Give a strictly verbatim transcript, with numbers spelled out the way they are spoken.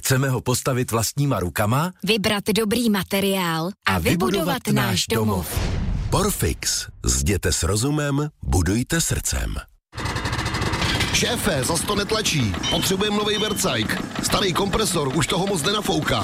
Chceme ho postavit vlastníma rukama, vybrat dobrý materiál a, a vybudovat, vybudovat náš domov. Porfix. Zděte s rozumem, budujte srdcem. Šéfe, zas to netlačí. Potřebujeme nový vercajk. Starý kompresor už toho moc nenafouká.